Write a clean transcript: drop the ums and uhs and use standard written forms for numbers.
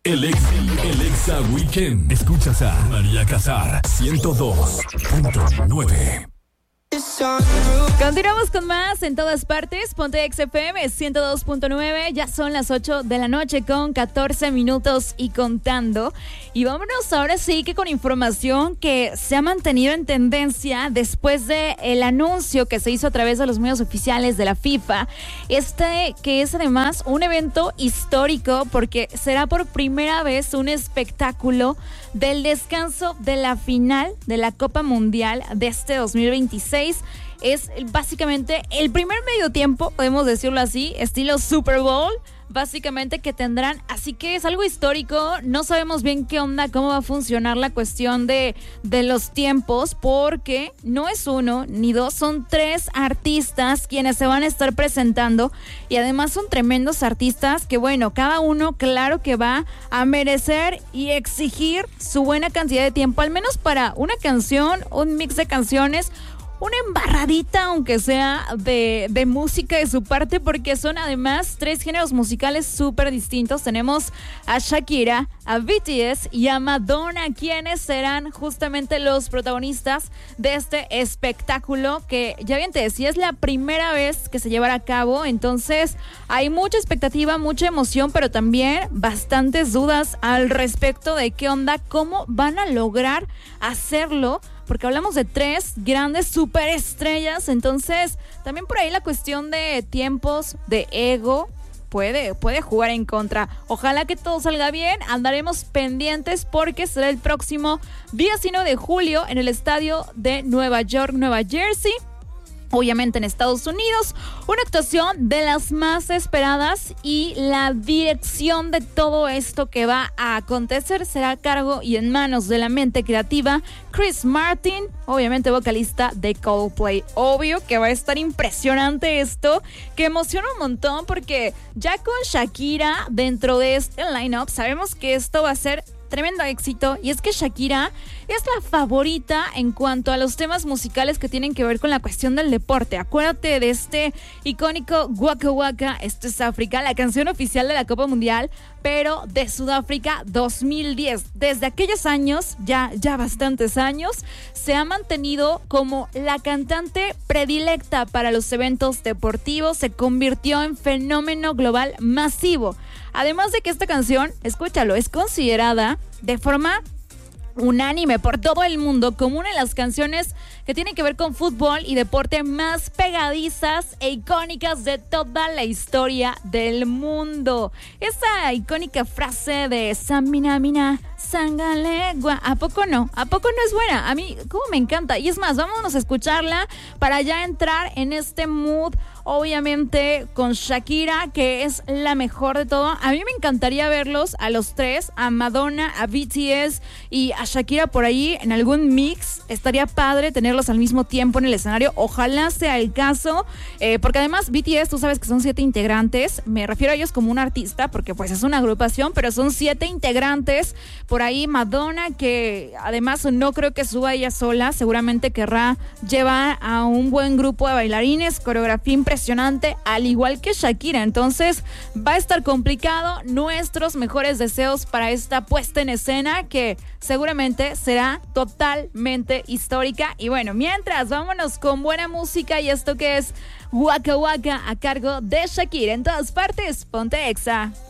El Exa Weekend. Escuchas a María Casar, 102.9. Continuamos con más en todas partes. Ponte XFM 102.9. Ya son las 8 de la noche con 14 minutos y contando. Y vámonos ahora sí que con información que se ha mantenido en tendencia después de el anuncio que se hizo a través de los medios oficiales de la FIFA. Que es además un evento histórico porque será por primera vez un espectáculo del descanso de la final de la Copa Mundial de este 2026. Es básicamente el primer medio tiempo, podemos decirlo así, estilo Super Bowl, básicamente que tendrán, así que es algo histórico. No sabemos bien qué onda, cómo va a funcionar la cuestión de los tiempos, porque no es uno ni dos, son 3 artistas quienes se van a estar presentando, y además son tremendos artistas que, bueno, cada uno claro que va a merecer y exigir su buena cantidad de tiempo, al menos para una canción, un mix de canciones, una embarradita, aunque sea de música de su parte, porque son además 3 géneros musicales súper distintos. Tenemos a Shakira, a BTS y a Madonna, quienes serán justamente los protagonistas de este espectáculo que, ya bien te decía, es la primera vez que se llevará a cabo. Entonces hay mucha expectativa, mucha emoción, pero también bastantes dudas al respecto de qué onda, cómo van a lograr hacerlo, porque hablamos de 3 grandes superestrellas. Entonces también por ahí la cuestión de tiempos, de ego, puede jugar en contra. Ojalá que todo salga bien, andaremos pendientes porque será el próximo 19 de julio en el estadio de Nueva York, Nueva Jersey, obviamente en Estados Unidos. Una actuación de las más esperadas, y la dirección de todo esto que va a acontecer será a cargo y en manos de la mente creativa Chris Martin, obviamente vocalista de Coldplay. Obvio que va a estar impresionante esto, que emociona un montón, porque ya con Shakira dentro de este line-up sabemos que esto va a ser tremendo éxito, y es que Shakira es la favorita en cuanto a los temas musicales que tienen que ver con la cuestión del deporte. Acuérdate de este icónico Waka Waka, esto es África, la canción oficial de la Copa Mundial, pero de Sudáfrica 2010. Desde aquellos años, ya bastantes años, se ha mantenido como la cantante predilecta para los eventos deportivos. Se convirtió en fenómeno global masivo. Además de que esta canción, escúchalo, es considerada de forma unánime por todo el mundo como una de las canciones que tienen que ver con fútbol y deporte más pegadizas e icónicas de toda la historia del mundo. Esa icónica frase de Samina Mina Sangalegua, ¿a poco no? ¿A poco no es buena? A mí, cómo me encanta. Y es más, vámonos a escucharla para ya entrar en este mood, obviamente con Shakira, que es la mejor de todo. A mí me encantaría verlos a los 3, a Madonna, a BTS y a Shakira por ahí en algún mix. Estaría padre tenerlos al mismo tiempo en el escenario. Ojalá sea el caso, porque además BTS, tú sabes que son 7 integrantes. Me refiero a ellos como un artista, porque pues es una agrupación, pero son 7 integrantes. Por ahí Madonna, que además no creo que suba ella sola, seguramente querrá llevar a un buen grupo de bailarines, coreografía impresionante, al igual que Shakira. Entonces va a estar complicado. Nuestros mejores deseos para esta puesta en escena, que seguramente será totalmente histórica. Y bueno, mientras, vámonos con buena música, y esto que es Waka Waka a cargo de Shakira. En todas partes, ponte Exa.